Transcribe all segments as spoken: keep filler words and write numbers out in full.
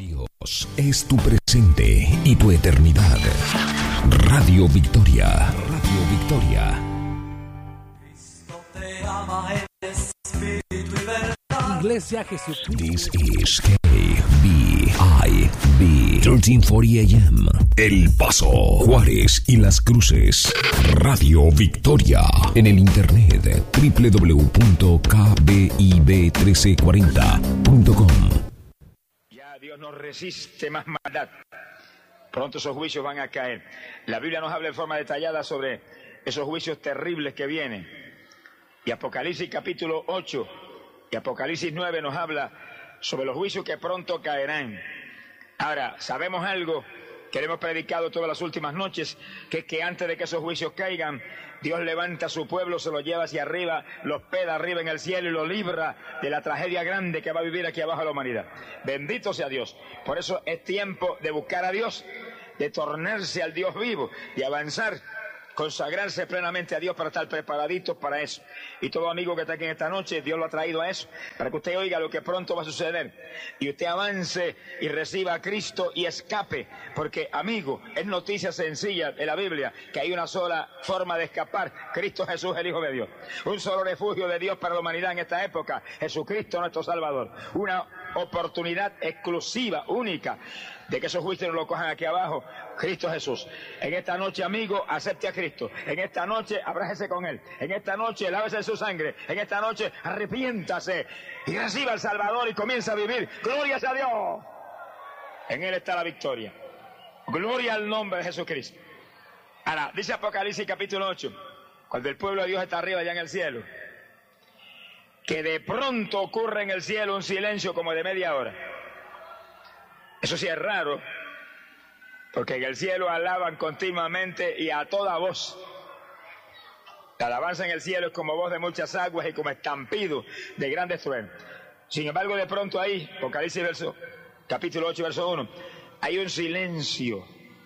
Dios es tu presente y tu eternidad. Radio Victoria. Radio Victoria. Cristo te ama en espíritu y verdad. Iglesia Jesucristo. This is K B I B trece cuarenta A M. El Paso, Juárez y Las Cruces. Radio Victoria. En el internet doble u doble u doble u punto k b i b trece cuarenta punto com. Ya Dios no resiste más maldad. Pronto esos juicios van a caer. La Biblia nos habla de forma detallada sobre esos juicios terribles que vienen. Y Apocalipsis capítulo ocho y Apocalipsis nueve nos habla sobre los juicios que pronto caerán. Ahora, sabemos algo que le hemos predicado todas las últimas noches, que es que antes de que esos juicios caigan, Dios levanta a su pueblo, se lo lleva hacia arriba, lo hospeda arriba en el cielo y lo libra de la tragedia grande que va a vivir aquí abajo la humanidad. Bendito sea Dios. Por eso es tiempo de buscar a Dios, de tornarse al Dios vivo, de avanzar, consagrarse plenamente a Dios para estar preparaditos para eso. Y todo amigo que está aquí en esta noche, Dios lo ha traído a eso, para que usted oiga lo que pronto va a suceder y usted avance y reciba a Cristo y escape, porque amigo, es noticia sencilla de la Biblia que hay una sola forma de escapar: Cristo Jesús, el Hijo de Dios. Un solo refugio de Dios para la humanidad en esta época: Jesucristo nuestro Salvador. Una oportunidad exclusiva, única, de que esos juicios no lo cojan aquí abajo: Cristo Jesús. En esta noche, amigo, acepte a Cristo. En esta noche, abrájese con Él. En esta noche, lávese en su sangre. En esta noche, arrepiéntase y reciba al Salvador y comienza a vivir. ¡Gloria a Dios! En Él está la victoria. Gloria al nombre de Jesucristo. Ahora, dice Apocalipsis capítulo ocho, cuando el pueblo de Dios está arriba allá en el cielo, que de pronto ocurre en el cielo un silencio como de media hora. Eso sí es raro, porque en el cielo alaban continuamente y a toda voz. La alabanza en el cielo es como voz de muchas aguas y como estampido de grandes truenos. Sin embargo, de pronto ahí, Apocalipsis verso, capítulo ocho, verso uno, hay un silencio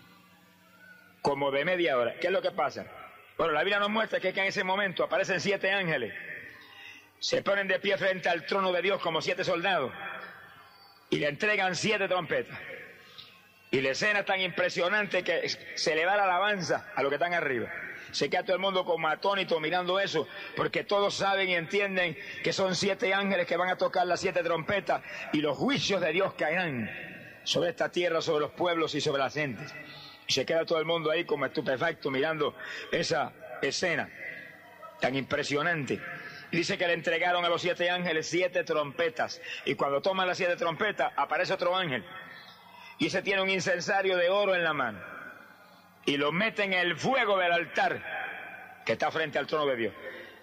como de media hora. ¿Qué es lo que pasa? Bueno, la Biblia nos muestra que, que en ese momento aparecen siete ángeles. Se ponen de pie frente al trono de Dios como siete soldados y le entregan siete trompetas. Y la escena es tan impresionante que se le da la alabanza a los que están arriba. Se queda todo el mundo como atónito mirando eso, porque todos saben y entienden que son siete ángeles que van a tocar las siete trompetas y los juicios de Dios caerán sobre esta tierra, sobre los pueblos y sobre las gentes. Y se queda todo el mundo ahí como estupefacto mirando esa escena tan impresionante. Y dice que le entregaron a los siete ángeles siete trompetas. Y cuando toman las siete trompetas, aparece otro ángel. Y ese tiene un incensario de oro en la mano. Y lo mete en el fuego del altar que está frente al trono de Dios.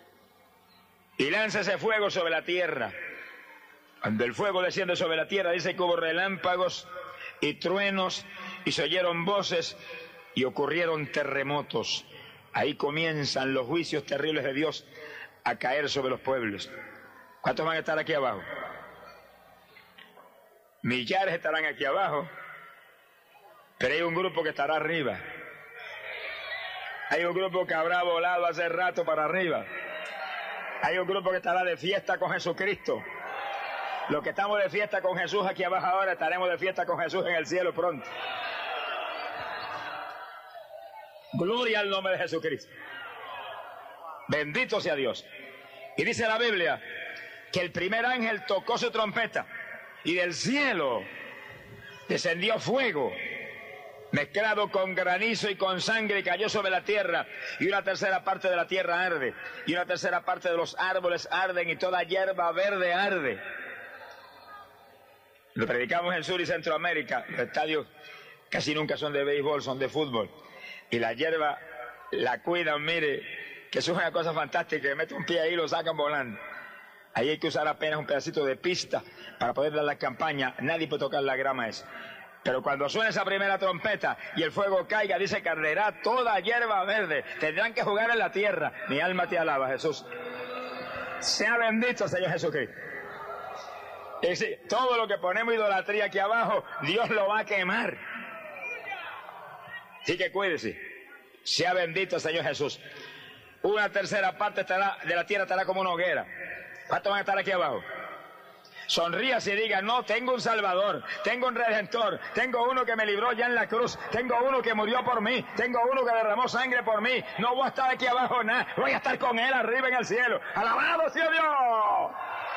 Y lanza ese fuego sobre la tierra. Cuando el fuego desciende sobre la tierra, dice que hubo relámpagos y truenos, y se oyeron voces, y ocurrieron terremotos. Ahí comienzan los juicios terribles de Dios a caer sobre los pueblos. ¿Cuántos van a estar aquí abajo? Millares estarán aquí abajo, pero hay un grupo que estará arriba. Hay un grupo que habrá volado hace rato para arriba. Hay un grupo que estará de fiesta con Jesucristo. Los que estamos de fiesta con Jesús aquí abajo ahora, estaremos de fiesta con Jesús en el cielo pronto. Gloria al nombre de Jesucristo. Bendito sea Dios. Y dice la Biblia que el primer ángel tocó su trompeta y del cielo descendió fuego mezclado con granizo y con sangre y cayó sobre la tierra, y una tercera parte de la tierra arde, y una tercera parte de los árboles arden, y toda hierba verde arde. Lo predicamos en Sur y Centroamérica. Los estadios casi nunca son de béisbol, son de fútbol, y la hierba la cuidan, mire, que eso es una cosa fantástica, que mete un pie ahí y lo sacan volando. Ahí hay que usar apenas un pedacito de pista para poder dar la campaña. Nadie puede tocar la grama esa. Pero cuando suene esa primera trompeta y el fuego caiga, dice que arderá toda hierba verde. Tendrán que jugar en la tierra. Mi alma te alaba, Jesús. Sea bendito, Señor Jesucristo. Es decir, todo lo que ponemos idolatría aquí abajo, Dios lo va a quemar. Así que cuídese. Sea bendito, Señor Jesús. Una tercera parte estará, de la tierra estará como una hoguera. ¿Cuántos van a estar aquí abajo? Sonríase y diga, no, tengo un Salvador, tengo un Redentor, tengo uno que me libró ya en la cruz, tengo uno que murió por mí, tengo uno que derramó sangre por mí, no voy a estar aquí abajo nada, voy a estar con Él arriba en el cielo. ¡Alabado sea Dios!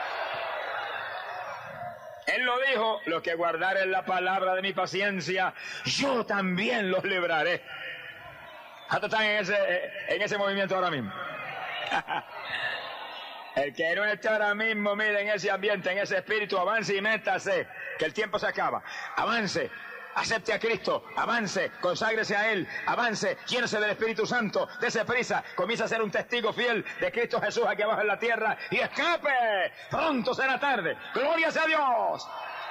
Él lo dijo, los que guardaren la palabra de mi paciencia, yo también los libraré. ¿Hasta están en ese, en ese movimiento ahora mismo? El que no esté ahora mismo, mire, en ese ambiente, en ese espíritu, avance y métase, que el tiempo se acaba. Avance, acepte a Cristo, avance, conságrese a Él, avance, llénese del Espíritu Santo, dése prisa, comienza a ser un testigo fiel de Cristo Jesús aquí abajo en la tierra y escape. Pronto será tarde. ¡Gloria sea a Dios!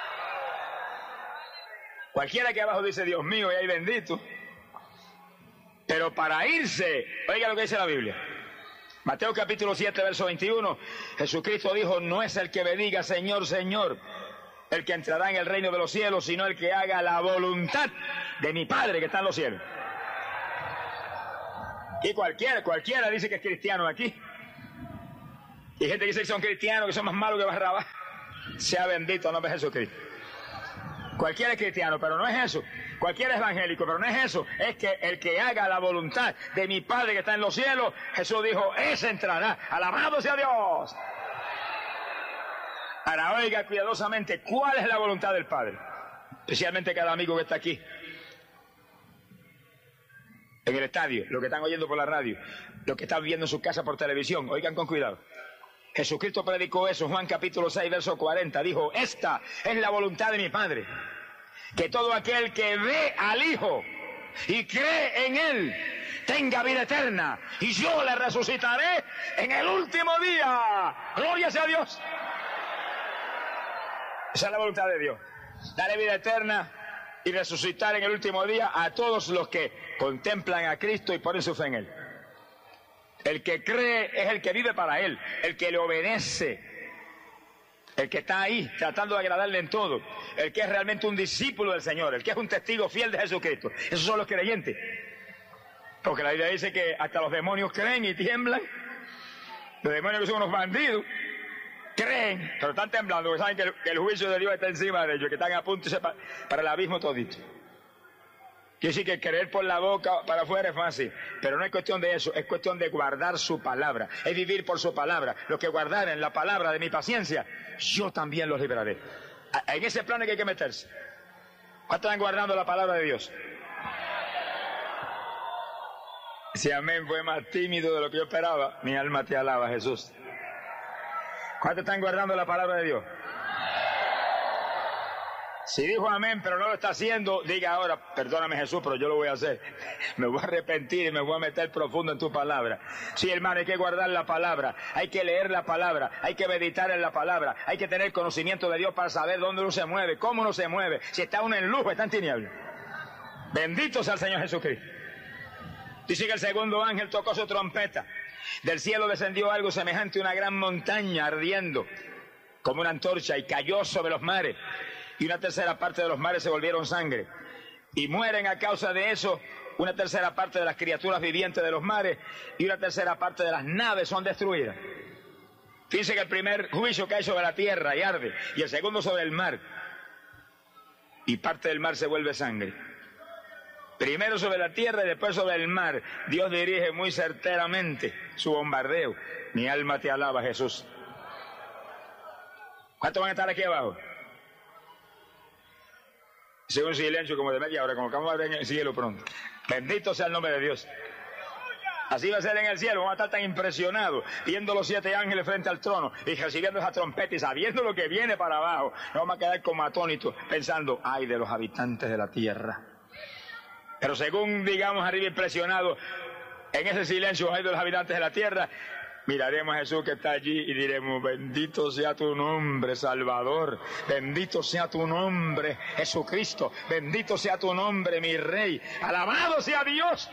Cualquiera que abajo dice, Dios mío, y ahí bendito. Pero para irse, oiga lo que dice la Biblia. Mateo capítulo siete, verso veintiuno, Jesucristo dijo, no es el que me diga Señor, Señor, el que entrará en el reino de los cielos, sino el que haga la voluntad de mi Padre que está en los cielos. Y cualquiera, cualquiera dice que es cristiano aquí. Y gente que dice que son cristianos, que son más malos que Barrabás. Sea bendito el nombre de Jesucristo. Cualquiera es cristiano, pero no es eso. Cualquiera es evangélico, pero no es eso. Es que el que haga la voluntad de mi Padre que está en los cielos, Jesús dijo, ese entrará. ¡Alabado sea Dios! Ahora oiga cuidadosamente, ¿cuál es la voluntad del Padre? Especialmente cada amigo que está aquí. En el estadio, los que están oyendo por la radio, los que están viendo en su casa por televisión, oigan con cuidado. Jesucristo predicó eso, Juan capítulo seis, verso cuarenta, dijo, esta es la voluntad de mi Padre, que todo aquel que ve al Hijo y cree en Él tenga vida eterna, y yo le resucitaré en el último día. ¡Gloria sea a Dios! Esa es la voluntad de Dios, darle vida eterna y resucitar en el último día a todos los que contemplan a Cristo y ponen su fe en Él. El que cree es el que vive para Él, el que le obedece, el que está ahí tratando de agradarle en todo, el que es realmente un discípulo del Señor, el que es un testigo fiel de Jesucristo. Esos son los creyentes. Porque la Biblia dice que hasta los demonios creen y tiemblan. Los demonios que son unos bandidos, creen, pero están temblando, porque saben que el, que el juicio de Dios está encima de ellos, que están a punto de para, para el abismo todito. Quiere decir que creer por la boca para afuera es fácil, pero no es cuestión de eso, es cuestión de guardar su palabra, es vivir por su palabra. Los que guardaren la palabra de mi paciencia, yo también los libraré. En ese plan es que hay que meterse. ¿Cuántos están guardando la palabra de Dios? Si amén fue más tímido de lo que yo esperaba, mi alma te alaba, Jesús. ¿Cuántos están guardando la palabra de Dios? Si dijo amén, pero no lo está haciendo, diga ahora, perdóname Jesús, pero yo lo voy a hacer. Me voy a arrepentir y me voy a meter profundo en tu palabra. Sí, hermano, hay que guardar la palabra, hay que leer la palabra, hay que meditar en la palabra, hay que tener conocimiento de Dios para saber dónde uno se mueve, cómo uno se mueve, si está uno en luz o está en tinieblas. Bendito sea el Señor Jesucristo. Dice que el segundo ángel tocó su trompeta. Del cielo descendió algo semejante a una gran montaña ardiendo como una antorcha y cayó sobre los mares. Y una tercera parte de los mares se volvieron sangre. Y mueren a causa de eso una tercera parte de las criaturas vivientes de los mares y una tercera parte de las naves son destruidas. Fíjense que el primer juicio cae sobre la tierra y arde, y el segundo sobre el mar. Y parte del mar se vuelve sangre. Primero sobre la tierra y después sobre el mar. Dios dirige muy certeramente su bombardeo. Mi alma te alaba, Jesús. ¿Cuántos van a estar aquí abajo? Hice un silencio como de media hora, como que vamos a ver en el cielo pronto. Bendito sea el nombre de Dios. Así va a ser en el cielo, vamos a estar tan impresionados, viendo los siete ángeles frente al trono, y recibiendo esa trompeta y sabiendo lo que viene para abajo. No vamos a quedar como atónitos, pensando, ay de los habitantes de la tierra. Pero según, digamos, arriba impresionados, en ese silencio, ay de los habitantes de la tierra, miraremos a Jesús que está allí y diremos, bendito sea tu nombre, Salvador, bendito sea tu nombre, Jesucristo, bendito sea tu nombre, mi Rey, alabado sea Dios.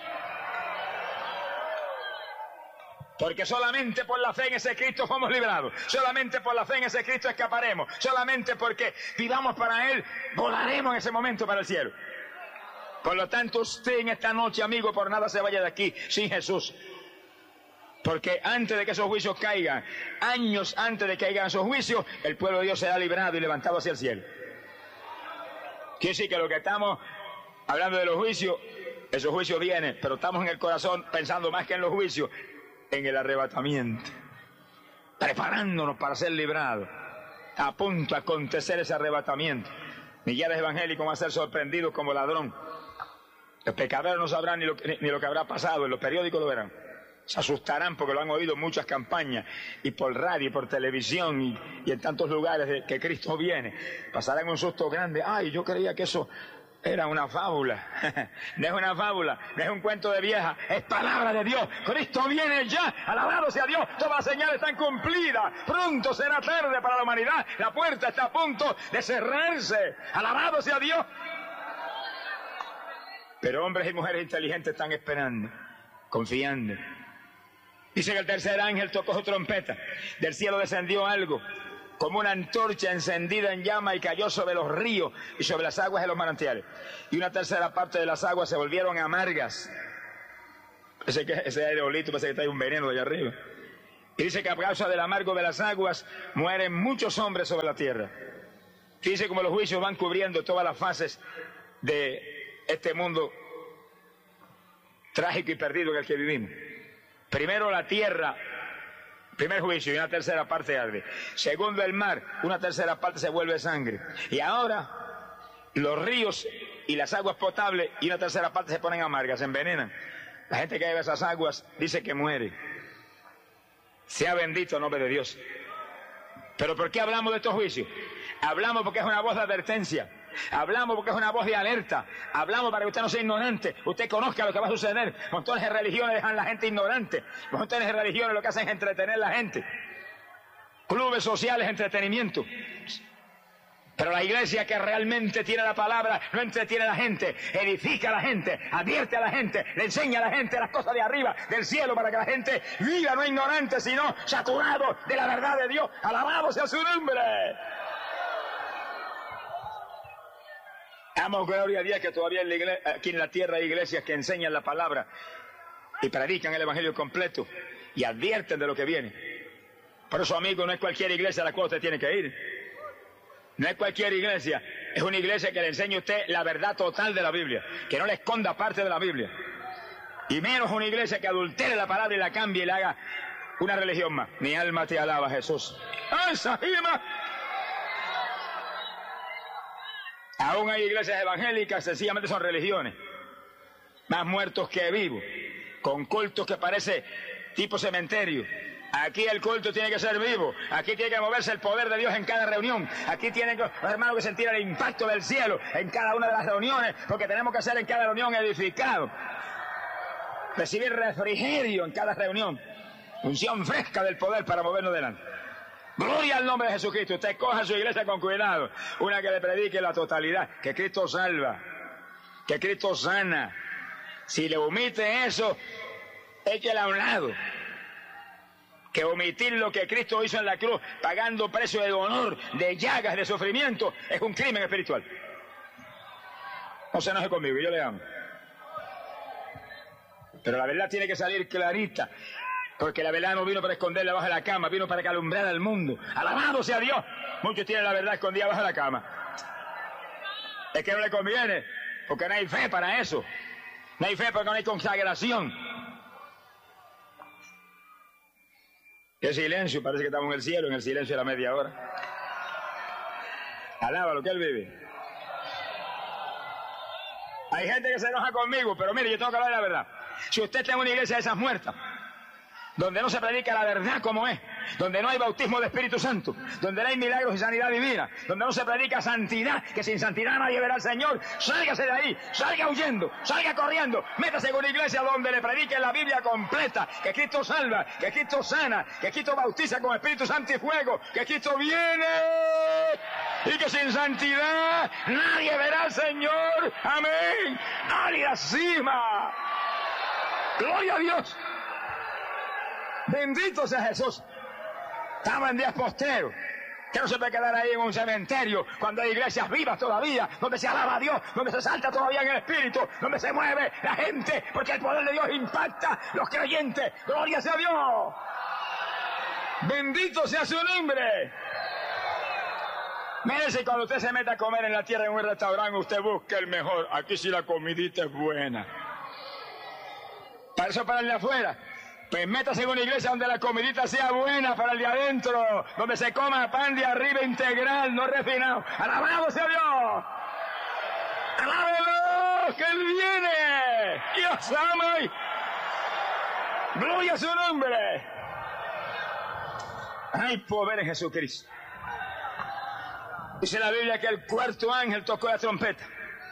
Porque solamente por la fe en ese Cristo fuimos librados, solamente por la fe en ese Cristo escaparemos, solamente porque vivamos para Él, volaremos en ese momento para el cielo. Por lo tanto, usted en esta noche, amigo, por nada se vaya de aquí sin Jesús. Porque antes de que esos juicios caigan, años antes de que caigan esos juicios, el pueblo de Dios será librado y levantado hacia el cielo. Quiere decir que lo que estamos hablando de los juicios, esos juicios vienen, pero estamos en el corazón pensando más que en los juicios, en el arrebatamiento, preparándonos para ser librados. A punto de acontecer ese arrebatamiento. Millares de evangélicos van a ser sorprendidos como ladrón. Los pecadores no sabrán ni lo, ni, ni lo que habrá pasado, en los periódicos lo verán. Se asustarán porque lo han oído en muchas campañas, y por radio, y por televisión, y, y en tantos lugares de que Cristo viene. Pasarán un susto grande. Ay, yo creía que eso era una fábula. No es una fábula, no es un cuento de vieja, es palabra de Dios. Cristo viene ya, alabado sea Dios. Todas las señales están cumplidas. Pronto será tarde para la humanidad. La puerta está a punto de cerrarse. Alabado sea Dios. Pero hombres y mujeres inteligentes están esperando, confiando. Dice que el tercer ángel tocó su trompeta. Del cielo descendió algo como una antorcha encendida en llama y cayó sobre los ríos y sobre las aguas de los manantiales. Y una tercera parte de las aguas se volvieron amargas. Ese, que, ese aerolito parece que trae un veneno de allá arriba. Y dice que a causa del amargo de las aguas mueren muchos hombres sobre la tierra. Dice como los juicios van cubriendo todas las fases de este mundo trágico y perdido en el que vivimos. Primero la tierra, primer juicio, y una tercera parte arde. Segundo el mar, una tercera parte se vuelve sangre. Y ahora los ríos y las aguas potables y una tercera parte se ponen amargas, se envenenan. La gente que bebe esas aguas dice que muere. Sea bendito el nombre de Dios. ¿Pero por qué hablamos de estos juicios? Hablamos porque es una voz de advertencia. Hablamos porque es una voz de alerta. Hablamos para que usted no sea ignorante. Usted conozca lo que va a suceder. Montones de religiones dejan a la gente ignorante. Montones de religiones lo que hacen es entretener a la gente. Clubes sociales, entretenimiento. Pero la iglesia que realmente tiene la palabra no entretiene a la gente, edifica a la gente, advierte a la gente, le enseña a la gente las cosas de arriba, del cielo, para que la gente viva no ignorante, sino saturado de la verdad de Dios. Alabado sea su nombre. Damos gloria a Dios que todavía en la iglesia, aquí en la tierra hay iglesias que enseñan la palabra y predican el evangelio completo y advierten de lo que viene. Por eso, amigo, no es cualquier iglesia a la cual usted tiene que ir. No es cualquier iglesia, es una iglesia que le enseñe a usted la verdad total de la Biblia, que no le esconda parte de la Biblia. Y menos una iglesia que adultere la palabra y la cambie y le haga una religión más. Mi alma te alaba, Jesús. ¡Ay, Sahima! Aún hay iglesias evangélicas, sencillamente son religiones, más muertos que vivos, con cultos que parece tipo cementerio. Aquí el culto tiene que ser vivo, aquí tiene que moverse el poder de Dios en cada reunión, aquí tienen que, los hermanos, que sentir el impacto del cielo en cada una de las reuniones, porque tenemos que ser en cada reunión edificados, recibir refrigerio en cada reunión, unción fresca del poder para movernos delante. Gloria al nombre de Jesucristo. Usted coja su iglesia con cuidado, una que le predique la totalidad, que Cristo salva, que Cristo sana. Si le omite eso, échela a un lado. Que omitir lo que Cristo hizo en la cruz, pagando precio de dolor, de llagas, de sufrimiento, es un crimen espiritual. No se enoje conmigo, yo le amo. Pero la verdad tiene que salir clarita. Porque la verdad no vino para esconderla abajo de la cama, vino para que alumbrara al mundo. ¡Alabado sea Dios! Muchos tienen la verdad escondida abajo de la cama. Es que no le conviene, porque no hay fe para eso. No hay fe porque no hay consagración. ¡Qué silencio! Parece que estamos en el cielo, en el silencio de la media hora. Alaba lo que Él vive. Hay gente que se enoja conmigo, pero mire, yo tengo que hablar de la verdad. Si usted está en una iglesia de esas muertas, donde no se predica la verdad como es, donde no hay bautismo de Espíritu Santo, donde no hay milagros y sanidad divina, donde no se predica santidad, que sin santidad nadie verá al Señor, sálgase de ahí, salga huyendo, salga corriendo, métase en una iglesia donde le prediquen la Biblia completa, que Cristo salva, que Cristo sana, que Cristo bautiza con Espíritu Santo y fuego, que Cristo viene y que sin santidad nadie verá al Señor. Amén. ¡Nadie la cima! ¡Gloria a Dios! Bendito sea Jesús. Estamos en días posteros. Que no se puede quedar ahí en un cementerio cuando hay iglesias vivas todavía, donde se alaba a Dios, donde se salta todavía en el espíritu, donde se mueve la gente, porque el poder de Dios impacta los creyentes. ¡Gloria sea a Dios! ¡Bendito sea su nombre! Mire, si cuando usted se mete a comer en la tierra en un restaurante, usted busca el mejor. Aquí sí la comidita es buena. Para eso para el de afuera. Pues métase en una iglesia donde la comidita sea buena para el de adentro, donde se coma pan de arriba integral, no refinado. ¡Alabado sea Dios! ¡Alábelo! ¡Que Él viene! ¡Dios ama! ¡Gloria a su nombre! Hay poder en Jesucristo. Dice la Biblia que el cuarto ángel tocó la trompeta.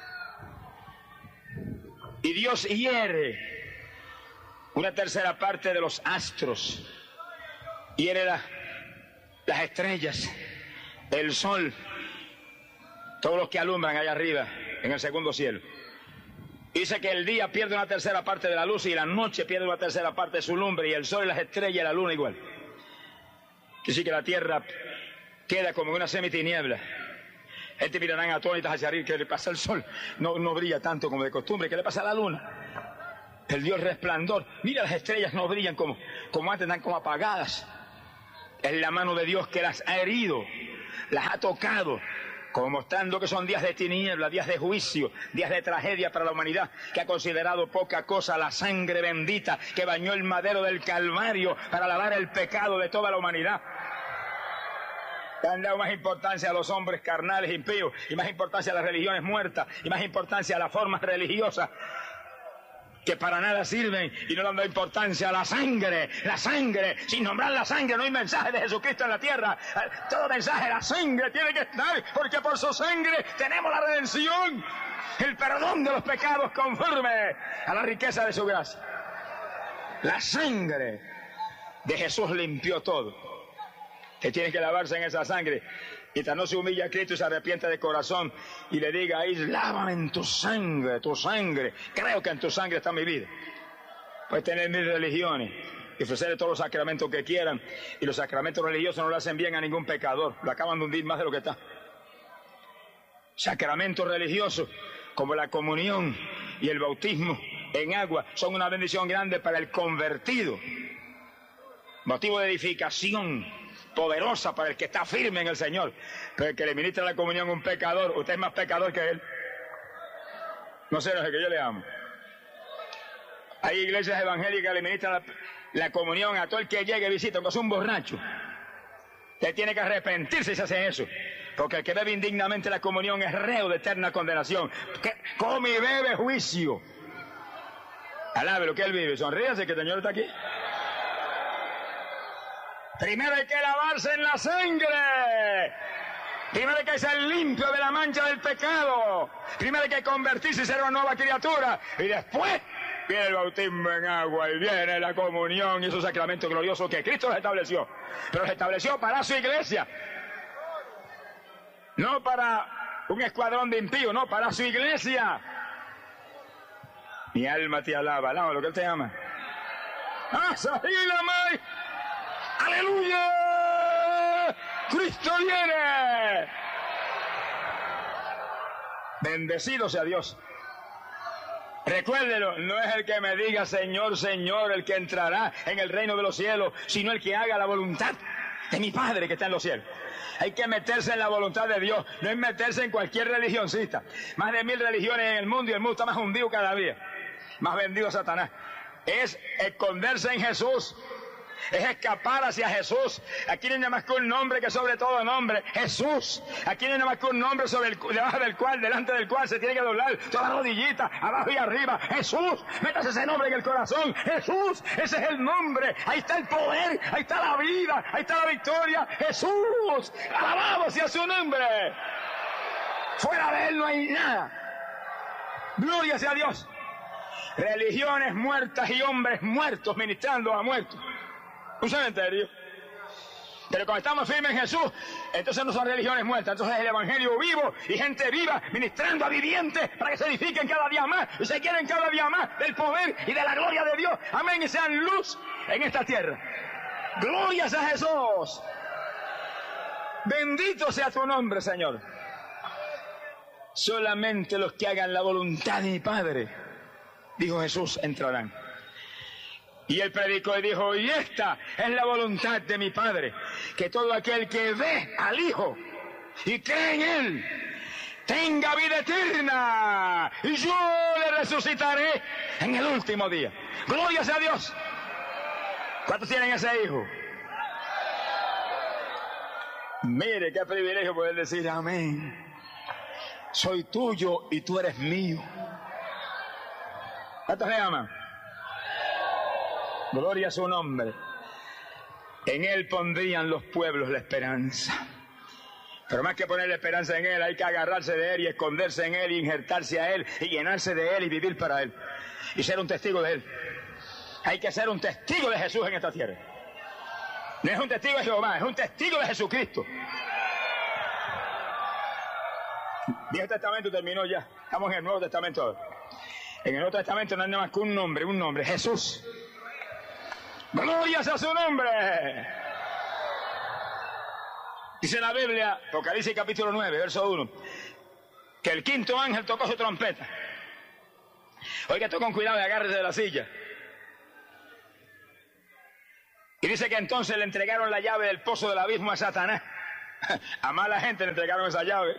Y Dios hiere una tercera parte de los astros, hiere la, las estrellas, el sol, todos los que alumbran allá arriba en el segundo cielo. Dice que el día pierde una tercera parte de la luz y la noche pierde una tercera parte de su lumbre, y el sol y las estrellas y la luna igual. Quiere decir que la tierra queda como en una semitiniebla. Gente mirarán atónitas hacia arriba, que le pasa el sol, no, no brilla tanto como de costumbre, que le pasa a la luna. El Dios resplandor. Mira, las estrellas no brillan como, como antes, están como apagadas. Es la mano de Dios que las ha herido, las ha tocado, como mostrando que son días de tiniebla, días de juicio, días de tragedia para la humanidad, que ha considerado poca cosa la sangre bendita que bañó el madero del Calvario para lavar el pecado de toda la humanidad. Le han dado más importancia a los hombres carnales impíos, y más importancia a las religiones muertas, y más importancia a las formas religiosas que para nada sirven, y no le han dado importancia a la sangre, la sangre. Sin nombrar la sangre no hay mensaje de Jesucristo en la tierra. Todo mensaje, la sangre tiene que estar, porque por su sangre tenemos la redención, el perdón de los pecados conforme a la riqueza de su gracia. La sangre de Jesús limpió todo. Que tiene que lavarse en esa sangre. Mientras no se humilla a Cristo y se arrepiente de corazón y le diga ahí, lávame en tu sangre, tu sangre. Creo que en tu sangre está mi vida. Puedes tener mil religiones y ofrecerle todos los sacramentos que quieran, y los sacramentos religiosos no le hacen bien a ningún pecador. Lo acaban de hundir más de lo que está. Sacramentos religiosos como la comunión y el bautismo en agua son una bendición grande para el convertido. Motivo de edificación poderosa para el que está firme en el Señor. Pero el que le ministra la comunión a un pecador, usted es más pecador que él. No sé, no sé, que yo le amo. Hay iglesias evangélicas que le ministran la, la comunión a todo el que llegue y visita, aunque es un borracho. Usted tiene que arrepentirse si se hace eso, porque el que bebe indignamente la comunión es reo de eterna condenación. Que come y bebe juicio. Alabe lo que él vive. Sonríase que el Señor está aquí. Primero hay que lavarse en la sangre. Primero hay que ser limpio de la mancha del pecado. Primero hay que convertirse y ser una nueva criatura. Y después viene el bautismo en agua y viene la comunión y esos sacramentos gloriosos que Cristo los estableció. Pero los estableció para su iglesia. No para un escuadrón de impíos, no, para su iglesia. Mi alma te alaba, alaba lo que Él te ama. ¡Ah, Sahila, ¡aleluya! ¡Cristo viene! Bendecido sea Dios. Recuérdelo, no es el que me diga Señor, Señor, el que entrará en el reino de los cielos, sino el que haga la voluntad de mi Padre que está en los cielos. Hay que meterse en la voluntad de Dios, no es meterse en cualquier religioncita. Más de mil religiones en el mundo y el mundo está más hundido cada día, más vendido a Satanás. Es esconderse en Jesús. Es escapar hacia Jesús. Aquí no hay nada más que un nombre que sobre todo nombre, Jesús. Aquí no hay nada más que un nombre sobre el, debajo del cual, delante del cual se tiene que doblar toda rodillita, abajo y arriba. Jesús, métase ese nombre en el corazón. Jesús, ese es el nombre. Ahí está el poder, ahí está la vida, ahí está la victoria. Jesús, alabado sea su nombre. Fuera de él no hay nada. Gloria sea a Dios. Religiones muertas y hombres muertos ministrando a muertos. Un cementerio. Pero cuando estamos firmes en Jesús, entonces no son religiones muertas, entonces es el evangelio vivo y gente viva ministrando a vivientes para que se edifiquen cada día más y se quieren cada día más del poder y de la gloria de Dios. Amén, y sean luz en esta tierra. Glorias a Jesús. Bendito sea tu nombre, Señor. Solamente los que hagan la voluntad de mi Padre, dijo Jesús, entrarán. Y él predicó y dijo, y esta es la voluntad de mi Padre, que todo aquel que ve al Hijo y cree en Él, tenga vida eterna, y yo le resucitaré en el último día. Gloria sea a Dios. ¿Cuántos tienen ese Hijo? Mire qué privilegio poder decir amén. Soy tuyo y tú eres mío. ¿Cuántos le aman? Gloria a su nombre. En Él pondrían los pueblos la esperanza. Pero más que poner la esperanza en Él, hay que agarrarse de Él y esconderse en Él y injertarse a Él y llenarse de Él y vivir para Él y ser un testigo de Él. Hay que ser un testigo de Jesús en esta tierra. No es un testigo de Jehová, es un testigo de Jesucristo. Viejo Testamento terminó ya, estamos en el Nuevo Testamento ahora. En el Nuevo Testamento no hay nada más que un nombre, un nombre, Jesús. ¡Glorias a su nombre! Dice la Biblia, Apocalipsis capítulo nueve, verso uno, que el quinto ángel tocó su trompeta. Oiga, esto con cuidado y agárrese de la silla. Y dice que entonces le entregaron la llave del pozo del abismo a Satanás. A mala gente le entregaron esa llave.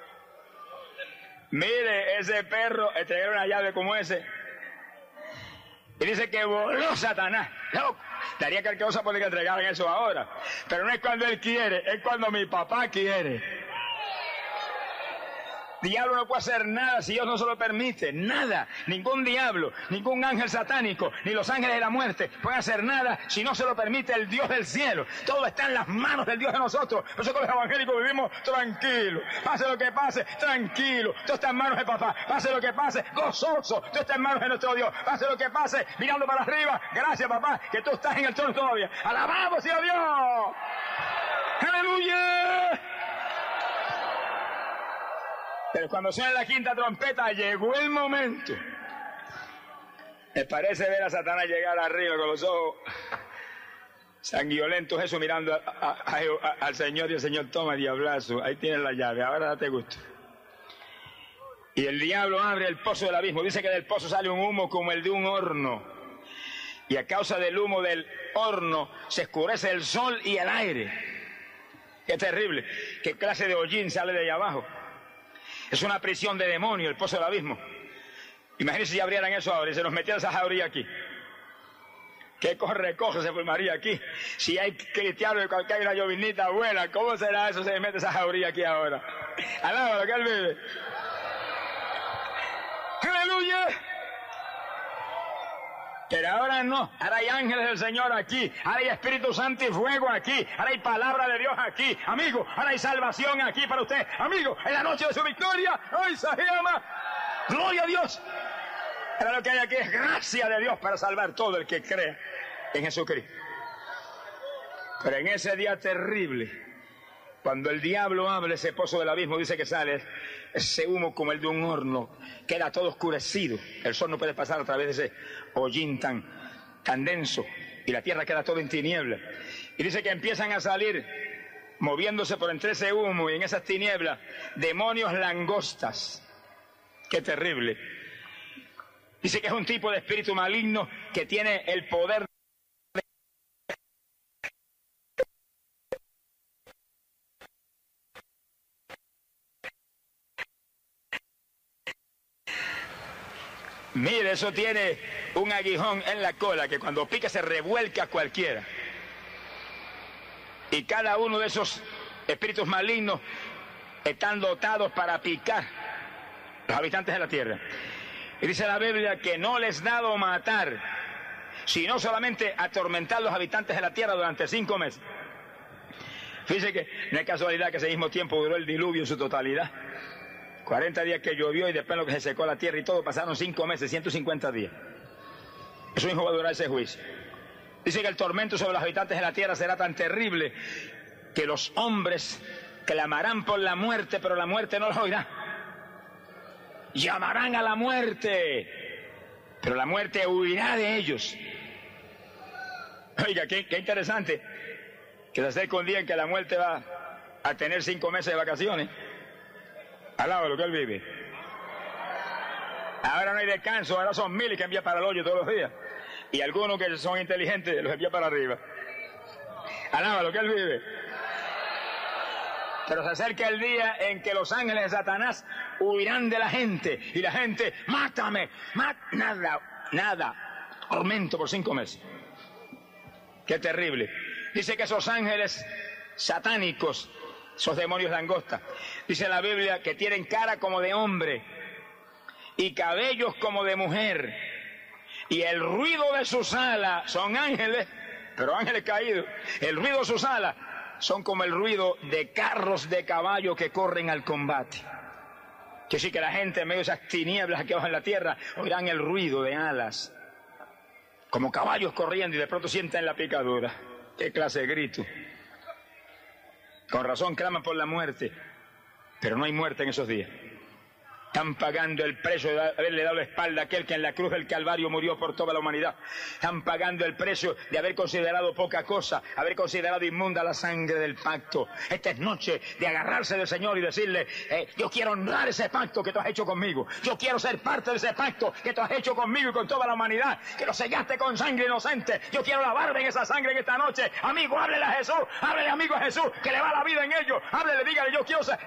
Mire, ese perro, entregaron una llave como ese. Y dice que voló Satanás. No, daría cualquier cosa por que entregaran eso ahora. Pero no es cuando él quiere, es cuando mi papá quiere. Diablo no puede hacer nada si Dios no se lo permite. Nada. Ningún diablo, ningún ángel satánico, ni los ángeles de la muerte pueden hacer nada si no se lo permite el Dios del cielo. Todo está en las manos del Dios de nosotros. Por eso con los evangélicos vivimos tranquilos. Pase lo que pase, tranquilo. Todo está en manos de papá. Pase lo que pase, gozoso. Todo está en manos de nuestro Dios. Pase lo que pase, mirando para arriba. Gracias, papá, que tú estás en el trono todavía. ¡Alabamos a Dios! ¡Aleluya! Pero cuando suena la quinta trompeta, llegó el momento. Me parece ver a Satanás llegar arriba con los ojos sanguinolentos, eso mirando a, a, a, a, al Señor, y el Señor toma diablazo. Ahí tienes la llave, ahora date gusto. Y el diablo abre el pozo del abismo. Dice que del pozo sale un humo como el de un horno. Y a causa del humo del horno se oscurece el sol y el aire. Qué terrible. Qué clase de hollín sale de allá abajo. Es una prisión de demonio, el pozo del abismo. Imagínense si abrieran eso ahora y se nos metieran esa jauría aquí. ¿Qué corre-coge se formaría aquí? Si hay cristianos y hay una llovinita buena, ¿cómo será eso? Se mete esa jauría aquí ahora. Alábalo, que él vive. ¡Aleluya! Pero ahora no, ahora hay ángeles del Señor aquí, ahora hay Espíritu Santo y fuego aquí, ahora hay palabra de Dios aquí, amigo, ahora hay salvación aquí para usted, amigo, en la noche de su victoria, ¡ay, se llama! ¡Gloria a Dios! Ahora lo que hay aquí es gracia de Dios para salvar todo el que cree en Jesucristo. Pero en ese día terrible, cuando el diablo abre ese pozo del abismo, dice que sale ese humo como el de un horno, queda todo oscurecido, el sol no puede pasar a través de ese hollín tan, tan denso, y la tierra queda toda en tinieblas. Y dice que empiezan a salir, moviéndose por entre ese humo y en esas tinieblas, demonios langostas. ¡Qué terrible! Dice que es un tipo de espíritu maligno que tiene el poder. Mire, eso tiene un aguijón en la cola que cuando pica se revuelca a cualquiera. Y cada uno de esos espíritus malignos están dotados para picar los habitantes de la tierra. Y dice la Biblia que no les dado matar, sino solamente atormentar los habitantes de la tierra durante cinco meses. Fíjense que no es casualidad que ese mismo tiempo duró el diluvio en su totalidad. cuarenta días que llovió y después lo que se secó la tierra y todo, pasaron cinco meses, ciento cincuenta días. Eso mismo va a durar ese juicio. Dice que el tormento sobre los habitantes de la tierra será tan terrible que los hombres clamarán por la muerte, pero la muerte no los oirá. Llamarán a la muerte, pero la muerte huirá de ellos. Oiga, qué, qué interesante que se acerca un día en que la muerte va a tener cinco meses de vacaciones. Al lado de lo que él vive. Ahora no hay descanso, ahora son miles que envía para el hoyo todos los días. Y algunos que son inteligentes los envía para arriba. Al lado de lo que él vive. Pero se acerca el día en que los ángeles de Satanás huirán de la gente. Y la gente, mátame, mát nada, nada. Tormento por cinco meses. Qué terrible. Dice que esos ángeles satánicos, esos demonios langosta, dice la Biblia que tienen cara como de hombre y cabellos como de mujer. Y el ruido de sus alas, son ángeles, pero ángeles caídos. El ruido de sus alas son como el ruido de carros de caballo que corren al combate. Que sí que la gente en medio de esas tinieblas que bajan en la tierra oirán el ruido de alas. Como caballos corriendo y de pronto sienten la picadura. Qué clase de grito. Con razón claman por la muerte, pero no hay muerte en esos días. Están pagando el precio de haberle dado la espalda a aquel que en la cruz del Calvario murió por toda la humanidad. Están pagando el precio de haber considerado poca cosa, haber considerado inmunda la sangre del pacto. Esta es noche de agarrarse del Señor y decirle, eh, yo quiero honrar ese pacto que tú has hecho conmigo. Yo quiero ser parte de ese pacto que tú has hecho conmigo y con toda la humanidad, que lo sellaste con sangre inocente. Yo quiero lavarme en esa sangre en esta noche. Amigo, háblele a Jesús, háblele amigo a Jesús, que le va la vida en ellos. Háblele, dígale, yo quiero ser